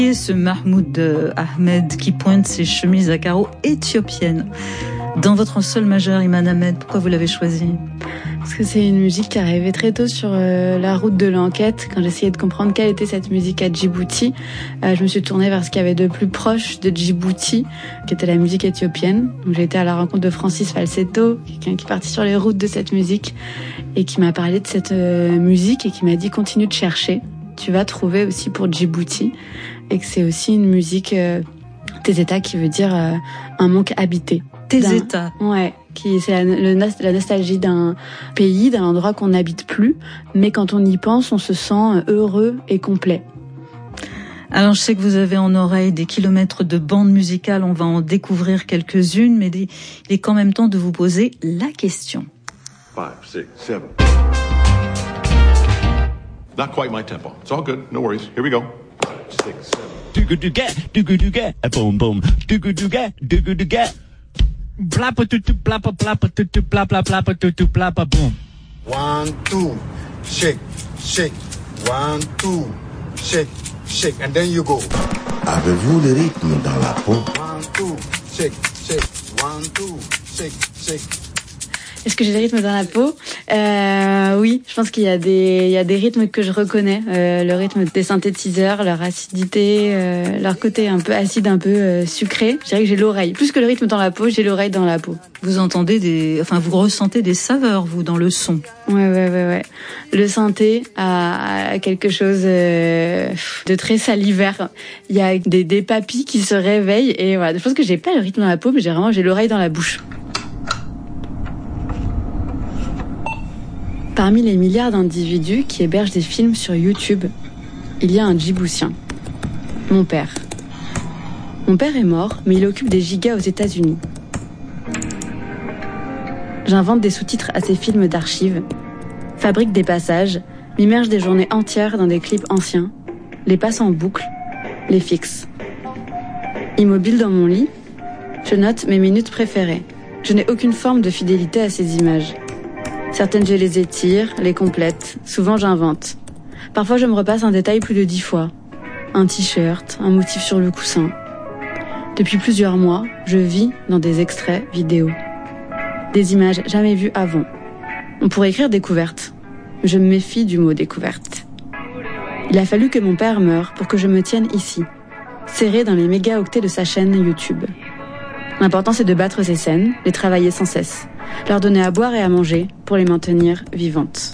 Et ce Mahmoud Ahmed qui pointe ses chemises à carreaux éthiopiennes. Dans votre sol majeur, Iman Ahmed, pourquoi vous l'avez choisi ? Parce que c'est une musique qui arrivait très tôt sur la route de l'enquête. Quand j'essayais de comprendre quelle était cette musique à Djibouti, je me suis tournée vers ce qu'il y avait de plus proche de Djibouti, qui était la musique éthiopienne. Donc j'ai été à la rencontre de Francis Falsetto, quelqu'un qui est parti sur les routes de cette musique et qui m'a parlé de cette musique et qui m'a dit continue de chercher. Tu vas trouver aussi pour Djibouti et que c'est aussi une musique des États qui veut dire un manque habité. Des États. Ouais. C'est la nostalgie d'un pays, d'un endroit qu'on n'habite plus, mais quand on y pense, on se sent heureux et complet. Alors, je sais que vous avez en oreille des kilomètres de bandes musicales, on va en découvrir quelques-unes, mais il est quand même temps de vous poser la question. 5, 6, 7. Not quite my tempo. It's all good. No worries. Here we go. 5, 6, 7. Boom boom. Blapa tutu blapa blapa tutu blapa blapa tutu blapa boom. 1, 2, shake, shake. 1, 2, shake, shake, and then you go. Avez-vous le rythme dans la peau? 1, 2, shake, shake. 1, 2, shake, shake. Est-ce que j'ai des rythmes dans la peau ? Oui, je pense qu'il y a des rythmes que je reconnais. Le rythme des synthétiseurs, leur acidité, leur côté un peu acide, un peu sucré. Je dirais que j'ai l'oreille. Plus que le rythme dans la peau, j'ai l'oreille dans la peau. Vous vous ressentez des saveurs, vous, dans le son. Ouais. Le synthé a quelque chose de très salivaire. Il y a des papilles qui se réveillent et voilà. Je pense que j'ai pas le rythme dans la peau, mais j'ai l'oreille dans la bouche. Parmi les milliards d'individus qui hébergent des films sur YouTube, il y a un Djiboutien. Mon père. Mon père est mort, mais il occupe des gigas aux États-Unis. J'invente des sous-titres à ces films d'archives, fabrique des passages, m'immerge des journées entières dans des clips anciens, les passe en boucle, les fixe. Immobile dans mon lit, je note mes minutes préférées. Je n'ai aucune forme de fidélité à ces images. Certaines je les étire, les complète. Souvent j'invente. Parfois je me repasse un détail plus de 10 fois. Un t-shirt, un motif sur le coussin. Depuis plusieurs mois, je vis dans des extraits vidéo. Des images jamais vues avant. On pourrait écrire découverte. Je me méfie du mot découverte. Il a fallu que mon père meure pour que je me tienne ici, serré dans les mégaoctets de sa chaîne YouTube. L'important c'est de battre ces scènes, les travailler sans cesse, leur donner à boire et à manger pour les maintenir vivantes.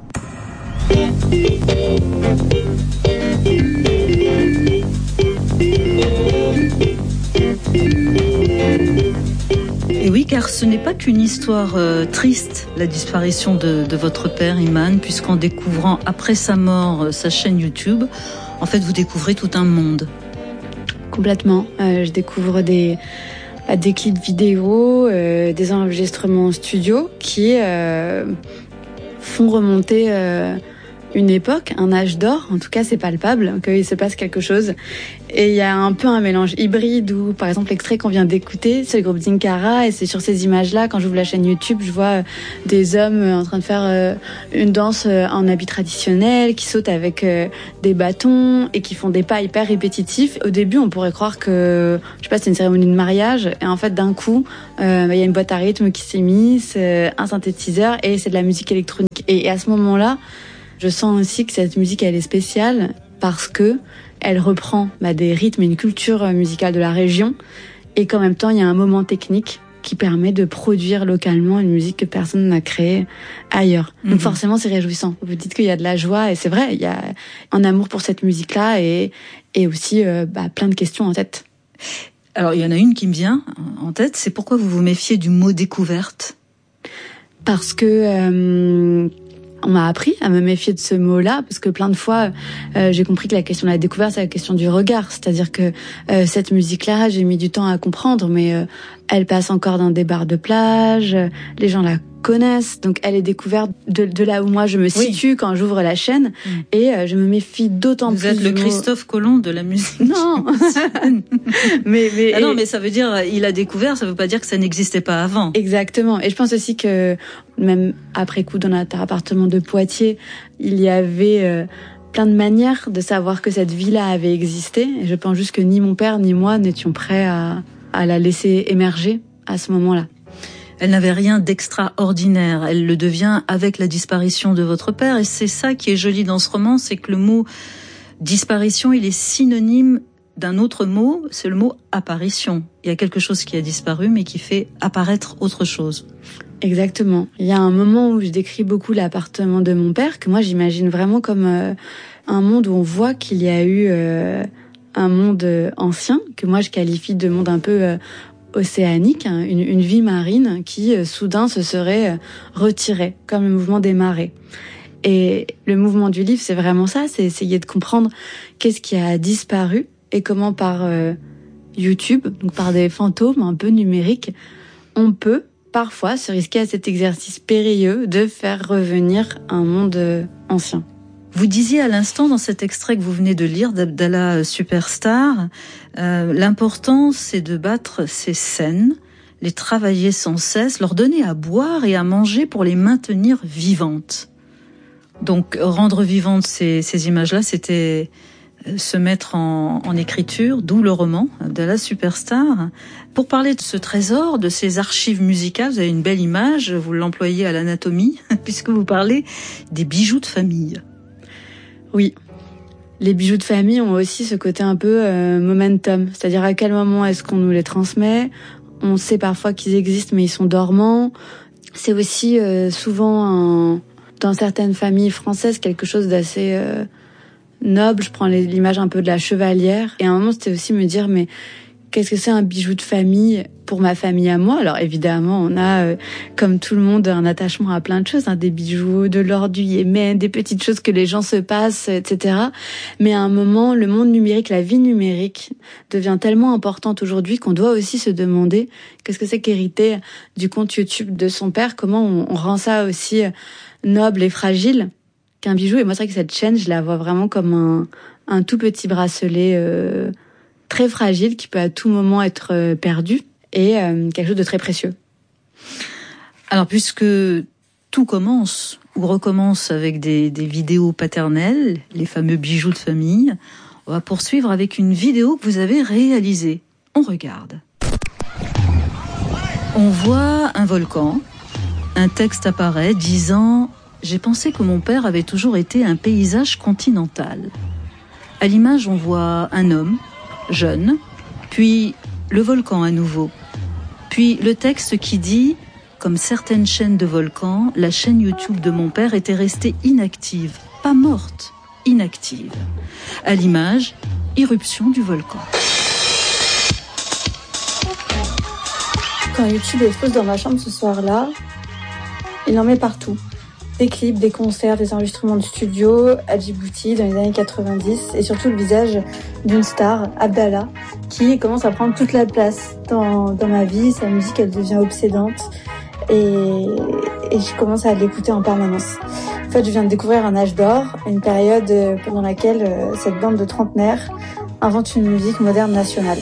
Et oui, car ce n'est pas qu'une histoire triste, la disparition de votre père, Iman, puisqu'en découvrant après sa mort sa chaîne YouTube, en fait vous découvrez tout un monde. Complètement, je découvre des clips vidéo, des enregistrements studio qui font remonter une époque, un âge d'or. En tout cas, c'est palpable qu'il se passe quelque chose. Et il y a un peu un mélange hybride où, par exemple, l'extrait qu'on vient d'écouter, c'est le groupe Dinkara, et c'est sur ces images-là, quand j'ouvre la chaîne YouTube, je vois des hommes en train de faire une danse en habit traditionnel, qui sautent avec des bâtons et qui font des pas hyper répétitifs. Au début, on pourrait croire que, je sais pas, c'est une cérémonie de mariage, et en fait, d'un coup, il y a une boîte à rythme qui s'est mise, un synthétiseur, et c'est de la musique électronique. Et à ce moment-là, je sens aussi que cette musique, elle est spéciale parce que elle reprend des rythmes et une culture musicale de la région, et qu'en même temps, il y a un moment technique qui permet de produire localement une musique que personne n'a créée ailleurs. Donc forcément, c'est réjouissant. Vous dites qu'il y a de la joie, et c'est vrai, il y a un amour pour cette musique-là, et aussi plein de questions en tête. Alors, il y en a une qui me vient en tête, c'est pourquoi vous vous méfiez du mot découverte ? Parce que on m'a appris à me méfier de ce mot-là, parce que plein de fois, j'ai compris que la question de la découverte, c'est la question du regard. C'est-à-dire que cette musique-là, j'ai mis du temps à comprendre, mais elle passe encore dans des bars de plage, les gens la connaissent, donc elle est découverte de là où moi je me situe quand j'ouvre la chaîne, et je me méfie d'autant plus. Vous êtes le Christophe Colomb de la musique. Non. mais non, mais ça veut dire il a découvert, ça veut pas dire que ça n'existait pas avant. Exactement. Et je pense aussi que même après coup, dans notre appartement de Poitiers, il y avait plein de manières de savoir que cette vie-là avait existé. Et je pense juste que ni mon père ni moi n'étions prêts à la laisser émerger à ce moment-là. Elle n'avait rien d'extraordinaire. Elle le devient avec la disparition de votre père. Et c'est ça qui est joli dans ce roman, c'est que le mot disparition, il est synonyme d'un autre mot, c'est le mot apparition. Il y a quelque chose qui a disparu, mais qui fait apparaître autre chose. Exactement. Il y a un moment où je décris beaucoup l'appartement de mon père, que moi j'imagine vraiment comme un monde où on voit qu'il y a eu un monde ancien, que moi je qualifie de monde un peu océanique, hein, une vie marine qui soudain se serait retirée, comme le mouvement des marées. Et le mouvement du livre, c'est vraiment ça, c'est essayer de comprendre qu'est-ce qui a disparu et comment par YouTube, donc par des fantômes un peu numériques, on peut parfois se risquer à cet exercice périlleux de faire revenir un monde ancien. Vous disiez à l'instant dans cet extrait que vous venez de lire d'Abdallah Superstar, l'important c'est de battre ces scènes, les travailler sans cesse, leur donner à boire et à manger pour les maintenir vivantes. Donc rendre vivantes ces images-là, c'était se mettre en écriture, d'où le roman Abdallah Superstar. Pour parler de ce trésor, de ces archives musicales, vous avez une belle image, vous l'employez à l'anatomie, puisque vous parlez des bijoux de famille. Oui, les bijoux de famille ont aussi ce côté un peu momentum, c'est-à-dire à quel moment est-ce qu'on nous les transmet. On sait parfois qu'ils existent, mais ils sont dormants. C'est aussi souvent, dans certaines familles françaises, quelque chose d'assez noble. Je prends l'image un peu de la chevalière. Et à un moment, c'était aussi me dire, mais qu'est-ce que c'est un bijou de famille pour ma famille à moi? Alors évidemment, on a, comme tout le monde, un attachement à plein de choses, hein, des bijoux, de l'or du Yémen, des petites choses que les gens se passent, etc. Mais à un moment, le monde numérique, la vie numérique devient tellement importante aujourd'hui qu'on doit aussi se demander qu'est-ce que c'est qu'hériter du compte YouTube de son père, comment on rend ça aussi noble et fragile qu'un bijou. Et moi, c'est vrai que cette chaîne, je la vois vraiment comme un tout petit bracelet très fragile qui peut à tout moment être perdu et quelque chose de très précieux. Alors, puisque tout commence ou recommence avec des vidéos paternelles, les fameux bijoux de famille, on va poursuivre avec une vidéo que vous avez réalisée. On regarde. On voit un volcan. Un texte apparaît disant « J'ai pensé que mon père avait toujours été un paysage continental ». À l'image, on voit un homme, jeune, puis le volcan à nouveau. Puis le texte qui dit « Comme certaines chaînes de volcans, la chaîne YouTube de mon père était restée inactive, pas morte, inactive. » À l'image, irruption du volcan. Quand YouTube explose dans ma chambre ce soir-là, il en met partout. Des clips, des concerts, des enregistrements de studio à Djibouti dans les années 90 et surtout le visage d'une star, Abdallah, qui commence à prendre toute la place dans ma vie. Sa musique, elle devient obsédante et je commence à l'écouter en permanence. En fait, je viens de découvrir un âge d'or, une période pendant laquelle cette bande de trentenaires invente une musique moderne nationale.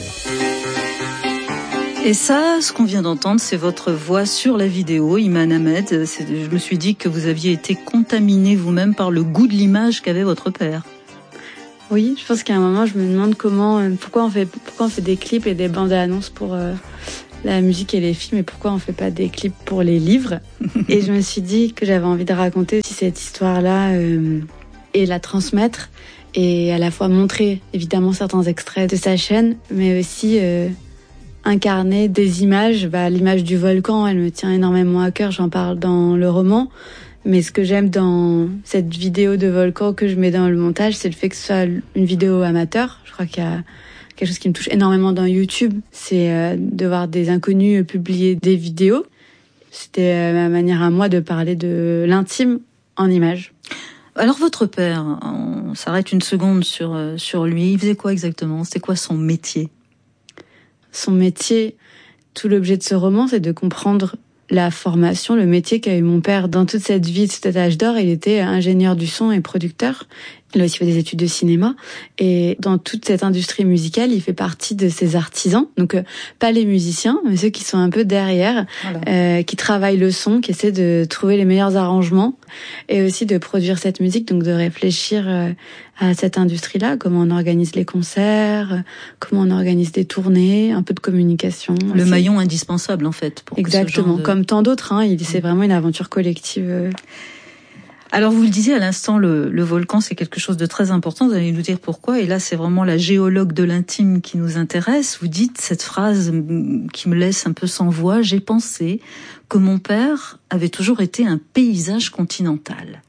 Et ça, ce qu'on vient d'entendre, c'est votre voix sur la vidéo, Iman Ahmed. Je me suis dit que vous aviez été contaminé vous-même par le goût de l'image qu'avait votre père. Oui, je pense qu'à un moment, je me demande pourquoi on fait des clips et des bandes annonces pour la musique et les films, et pourquoi on fait pas des clips pour les livres. Et je me suis dit que j'avais envie de raconter aussi cette histoire-là et la transmettre, et à la fois montrer évidemment certains extraits de sa chaîne, mais aussi incarner des images. L'image du volcan, elle me tient énormément à cœur, j'en parle dans le roman. Mais ce que j'aime dans cette vidéo de volcan que je mets dans le montage, c'est le fait que ce soit une vidéo amateur. Je crois qu'il y a quelque chose qui me touche énormément dans YouTube, c'est de voir des inconnus publier des vidéos. C'était ma manière à moi de parler de l'intime en images. Alors votre père, on s'arrête une seconde sur lui. Il faisait quoi exactement? C'était quoi son métier? Son métier, tout l'objet de ce roman, c'est de comprendre la formation, le métier qu'a eu mon père dans toute cette vie, de cet âge d'or. Il était ingénieur du son et producteur. Il a aussi fait des études de cinéma. Et dans toute cette industrie musicale, il fait partie de ces artisans. Donc, pas les musiciens, mais ceux qui sont un peu derrière, voilà. Qui travaillent le son, qui essaient de trouver les meilleurs arrangements et aussi de produire cette musique, donc de réfléchir à cette industrie-là, comment on organise les concerts, comment on organise des tournées, un peu de communication. Le maillon indispensable, en fait. Pour exactement, comme tant d'autres. C'est vraiment une aventure collective. Alors, vous le disiez à l'instant, le volcan, c'est quelque chose de très important. Vous allez nous dire pourquoi. Et là, c'est vraiment la géologue de l'intime qui nous intéresse. Vous dites cette phrase qui me laisse un peu sans voix. J'ai pensé que mon père avait toujours été un paysage continental.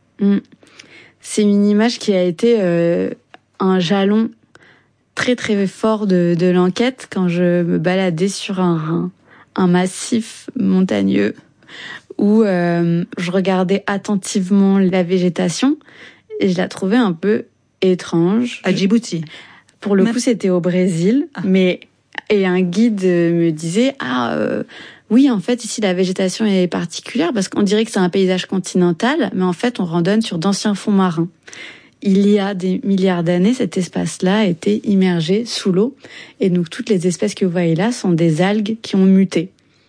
C'est une image qui a été un jalon très très fort de l'enquête quand je me baladais sur un massif montagneux où je regardais attentivement la végétation et je la trouvais un peu étrange. À Djibouti. Pour le coup, c'était au Brésil, et un guide me disait oui, en fait, ici la végétation est particulière parce qu'on dirait que c'est un paysage continental, mais en fait, on randonne sur d'anciens fonds marins. Il y a des milliards d'années, cet espace-là a été immergé sous l'eau, et donc toutes les espèces que vous voyez là sont des algues qui ont muté.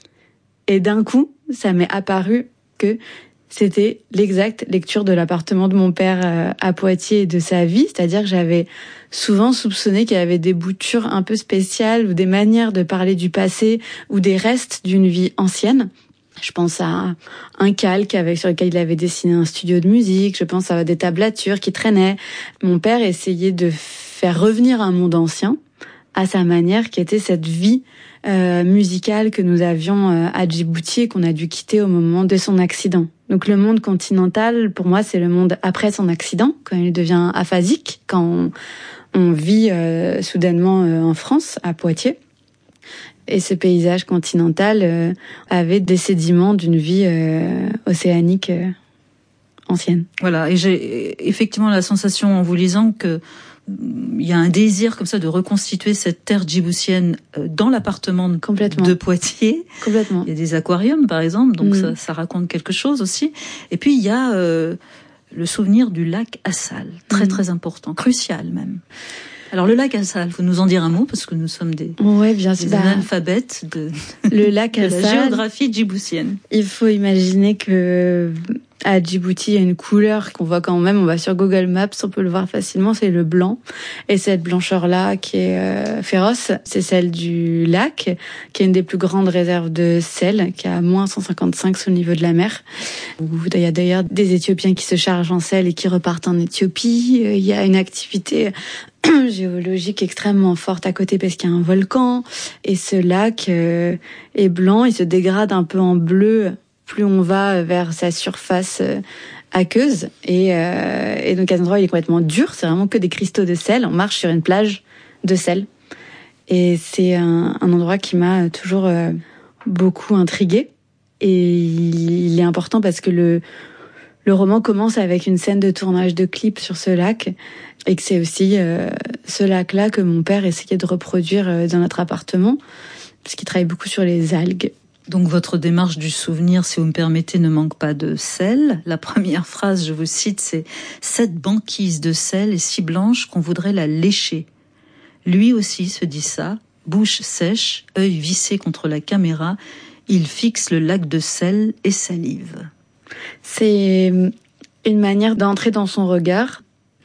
Et d'un coup, ça m'est apparu que c'était l'exacte lecture de l'appartement de mon père à Poitiers et de sa vie. C'est-à-dire que j'avais souvent soupçonné qu'il y avait des boutures un peu spéciales ou des manières de parler du passé ou des restes d'une vie ancienne. Je pense à un calque sur lequel il avait dessiné un studio de musique. Je pense à des tablatures qui traînaient. Mon père essayait de faire revenir un monde ancien à sa manière, qui était cette vie musicale que nous avions à Djibouti et qu'on a dû quitter au moment de son accident. Donc le monde continental, pour moi, c'est le monde après son accident, quand il devient aphasique, quand on vit soudainement en France, à Poitiers. Et ce paysage continental avait des sédiments d'une vie océanique ancienne. Voilà, et j'ai effectivement la sensation en vous lisant que il y a un désir comme ça de reconstituer cette terre djiboutienne dans l'appartement de Poitiers. Complètement. Il y a des aquariums, par exemple, donc ça raconte quelque chose aussi. Et puis, il y a le souvenir du lac Assal, très très important, crucial même. Alors, le lac Assal, faut nous en dire un mot, parce que nous sommes des analphabètes le lac Assal, de la géographie djiboutienne. Il faut imaginer que à Djibouti, il y a une couleur qu'on voit quand même, on va sur Google Maps, on peut le voir facilement, c'est le blanc. Et cette blancheur-là qui est féroce, c'est celle du lac, qui est une des plus grandes réserves de sel, qui est à moins 155 sous le niveau de la mer. Il y a d'ailleurs des Éthiopiens qui se chargent en sel et qui repartent en Éthiopie. Il y a une activité géologique extrêmement forte à côté parce qu'il y a un volcan. Et ce lac est blanc, il se dégrade un peu en bleu plus on va vers sa surface aqueuse. Et donc à un endroit, il est complètement dur. C'est vraiment que des cristaux de sel. On marche sur une plage de sel. Et c'est un endroit qui m'a toujours beaucoup intriguée. Et il est important parce que le roman commence avec une scène de tournage de clip sur ce lac. Et que c'est aussi ce lac-là que mon père essayait de reproduire dans notre appartement. Parce qu'il travaille beaucoup sur les algues. Donc votre démarche du souvenir, si vous me permettez, ne manque pas de sel. La première phrase, je vous cite, c'est « Cette banquise de sel est si blanche qu'on voudrait la lécher ». Lui aussi se dit ça, bouche sèche, œil vissé contre la caméra, il fixe le lac de sel et salive. C'est une manière d'entrer dans son regard.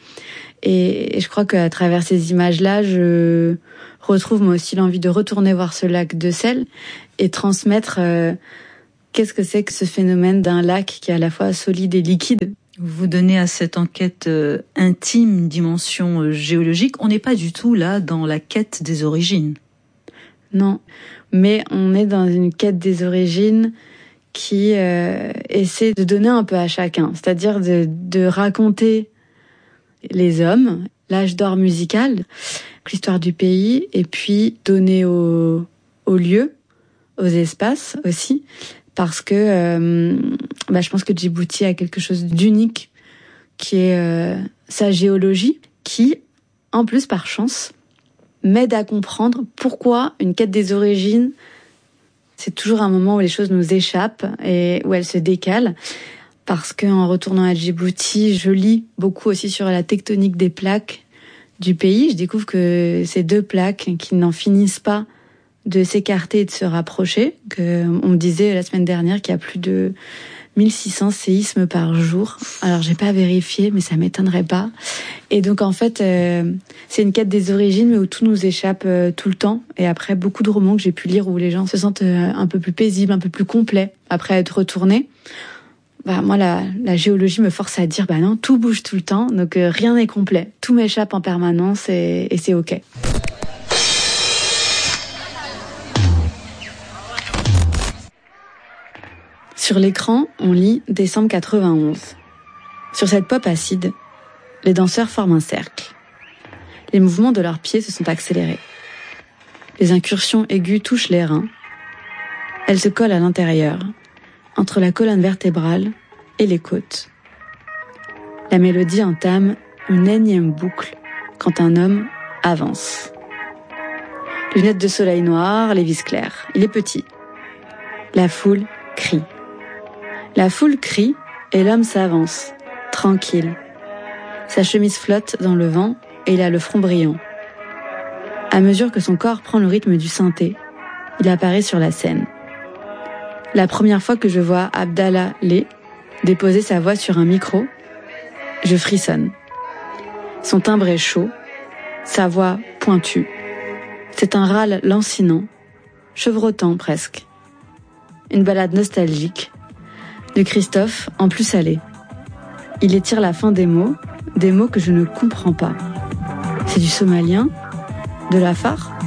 Et je crois qu'à travers ces images-là, je retrouve moi aussi l'envie de retourner voir ce lac de sel et transmettre qu'est-ce que c'est que ce phénomène d'un lac qui est à la fois solide et liquide. Vous donnez à cette enquête intime dimension géologique. On n'est pas du tout là dans la quête des origines. Non, mais on est dans une quête des origines qui essaie de donner un peu à chacun, c'est-à-dire de raconter les hommes, l'âge d'or musical, l'histoire du pays, et puis donner aux lieux, aux espaces aussi, parce que je pense que Djibouti a quelque chose d'unique, qui est sa géologie, qui, en plus par chance, m'aide à comprendre pourquoi une quête des origines, c'est toujours un moment où les choses nous échappent et où elles se décalent. parce qu'en retournant à Djibouti, je lis beaucoup aussi sur la tectonique des plaques du pays. Je découvre que ces 2 plaques qui n'en finissent pas de s'écarter et de se rapprocher, on me disait la semaine dernière qu'il y a plus de 1600 séismes par jour. Alors j'ai pas vérifié, mais ça m'étonnerait pas. Et donc en fait, c'est une quête des origines, mais où tout nous échappe tout le temps. Et après, beaucoup de romans que j'ai pu lire où les gens se sentent un peu plus paisibles, un peu plus complets après être retournés. Moi, la géologie me force à dire, non, tout bouge tout le temps, donc rien n'est complet. Tout m'échappe en permanence et c'est ok. Sur l'écran, on lit décembre 91. Sur cette pop acide, les danseurs forment un cercle. Les mouvements de leurs pieds se sont accélérés. Les incursions aiguës touchent les reins. Elles se collent à l'intérieur, entre la colonne vertébrale et les côtes. La mélodie entame une énième boucle quand un homme avance. Lunettes de soleil noires, les vis claires. Il est petit. La foule crie. La foule crie et l'homme s'avance, tranquille. Sa chemise flotte dans le vent et il a le front brillant. À mesure que son corps prend le rythme du synthé, il apparaît sur la scène. La première fois que je vois Abdallah Lé déposer sa voix sur un micro, je frissonne. Son timbre est chaud, sa voix pointue. C'est un râle lancinant, chevrotant presque. Une ballade nostalgique, de Christophe en plus salé. Il étire la fin des mots que je ne comprends pas. C'est du somalien, de l'afar.